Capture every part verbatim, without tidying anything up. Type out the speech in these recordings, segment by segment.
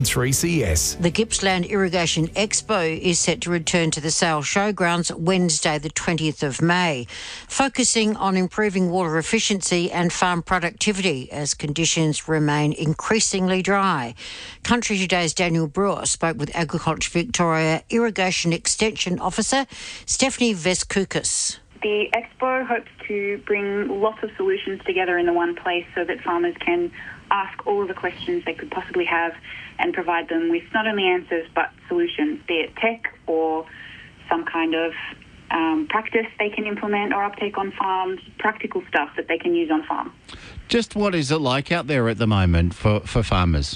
three C S. The Gippsland Irrigation Expo is set to return to the Sale Showgrounds Wednesday the twentieth of May, focusing on improving water efficiency and farm productivity as conditions remain increasingly dry. Country Today's Daniel Brewer spoke with Agriculture Victoria Irrigation Extension Officer Stephanie Veskoukis. The Expo hopes to bring lots of solutions together in the one place so that farmers can ask all of the questions they could possibly have and provide them with not only answers but solutions, be it tech or some kind of um, practice they can implement or uptake on farms, practical stuff that they can use on farm. Just what is it like out there at the moment for, for farmers?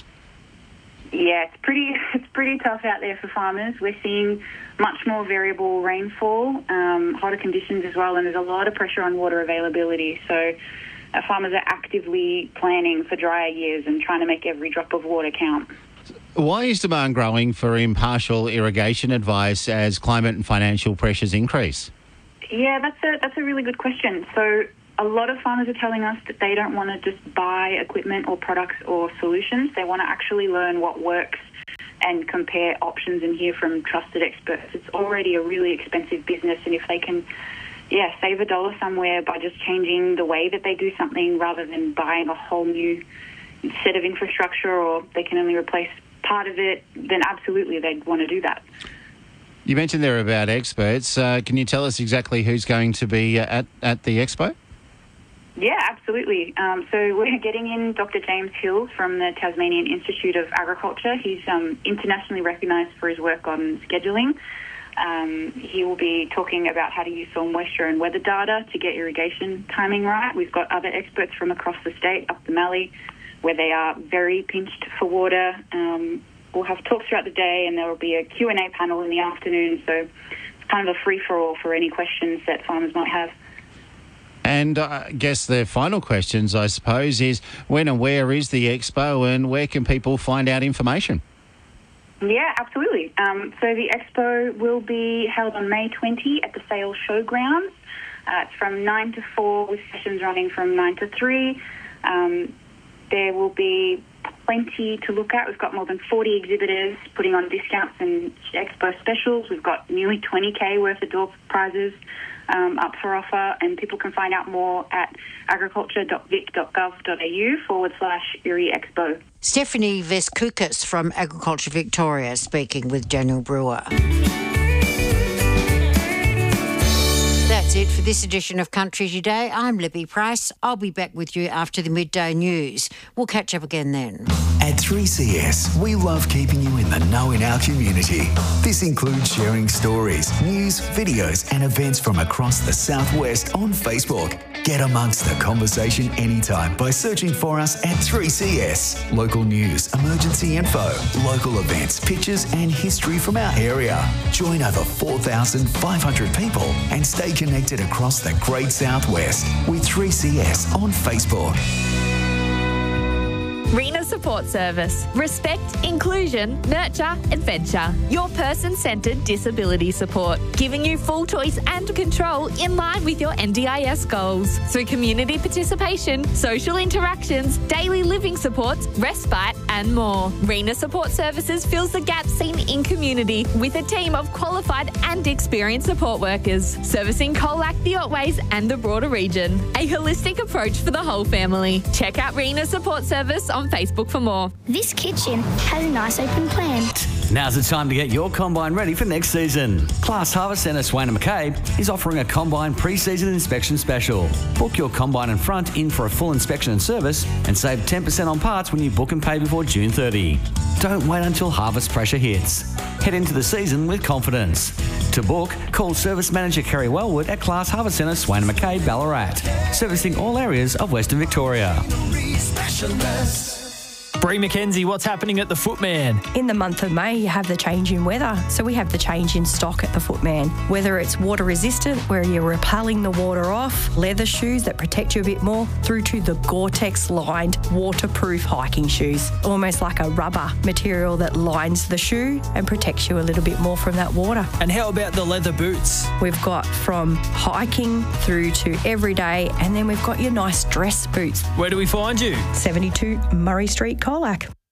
Yeah, it's pretty it's pretty tough out there for farmers. We're seeing much more variable rainfall, um, hotter conditions as well, and there's a lot of pressure on water availability. So uh, farmers are actively planning for drier years and trying to make every drop of water count. Why is demand growing for impartial irrigation advice as climate and financial pressures increase? Yeah, that's a that's a really good question. So a lot of farmers are telling us that they don't want to just buy equipment or products or solutions. They want to actually learn what works and compare options and hear from trusted experts. It's already a really expensive business, and if they can, yeah, save a dollar somewhere by just changing the way that they do something rather than buying a whole new set of infrastructure, or they can only replace part of it, then absolutely they'd want to do that. You mentioned there about experts. Uh, can you tell us exactly who's going to be at, at the expo? Yeah, absolutely. Um, so we're getting in Doctor James Hills from the Tasmanian Institute of Agriculture. He's um, internationally recognised for his work on scheduling. Um, he will be talking about how to use soil moisture and weather data to get irrigation timing right. We've got other experts from across the state, up the Mallee, where they are very pinched for water. Um, we'll have talks throughout the day, and there will be a Q and A panel in the afternoon. So it's kind of a free-for-all for any questions that farmers might have. And I guess the final questions, I suppose, is when and where is the expo, and where can people find out information? Yeah, absolutely. Um, so the expo will be held on May twentieth at the Sale Showgrounds. Uh, it's from nine to four, with sessions running from nine to three. Um, there will be plenty to look at. We've got more than forty exhibitors putting on discounts and expo specials. We've got nearly twenty K worth of door prizes um, up for offer, and people can find out more at agriculture.vic.gov.au forward slash IRRI Expo. Stephanie Veskoukis from Agriculture Victoria speaking with Daniel Brewer. That's it for this edition of Country Today. I'm Libby Price. I'll be back with you after the midday news. We'll catch up again then. At three C S, we love keeping you in the know in our community. This includes sharing stories, news, videos and events from across the Southwest on Facebook. Get amongst the conversation anytime by searching for us at three C S. Local news, emergency info, local events, pictures and history from our area. Join over four thousand five hundred people and stay connected across the Great Southwest with three C S on Facebook. Rena Support Service. Respect, inclusion, nurture, adventure. Your person-centred disability support. Giving you full choice and control in line with your N D I S goals. Through community participation, social interactions, daily living supports, respite and more. Rena Support Services fills the gap seen in community with a team of qualified and experienced support workers. Servicing Colac, the Otways and the broader region. A holistic approach for the whole family. Check out Rena Support Service on Facebook for more. This kitchen has a nice open plan. Now's the time to get your combine ready for next season. Class Harvest Centre Swain and McCabe is offering a combine pre-season inspection special. Book your combine and front in for a full inspection and service and save ten percent on parts when you book and pay before June thirtieth. Don't wait until harvest pressure hits. Head into the season with confidence. To book, call Service Manager Kerry Wellwood at Class Harvest Centre Swain and McCabe, Ballarat, servicing all areas of Western Victoria. Bree McKenzie, what's happening at the Footman? In the month of May, you have the change in weather. So we have the change in stock at the Footman. Whether it's water resistant, where you're repelling the water off, leather shoes that protect you a bit more, through to the Gore-Tex lined waterproof hiking shoes. Almost like a rubber material that lines the shoe and protects you a little bit more from that water. And how about the leather boots? We've got from hiking through to everyday, and then we've got your nice dress boots. Where do we find you? seventy-two Murray Street, Colac.